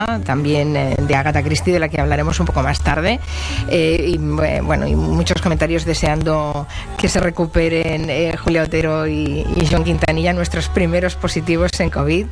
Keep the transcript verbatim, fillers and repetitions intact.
también eh, de Agatha Christie, de la que hablaremos un poco más tarde. Eh, y bueno, y muchos comentarios deseando que se recuperen eh, Julia Otero y, y Joan Quintanilla, nuestros primeros positivos en COVID.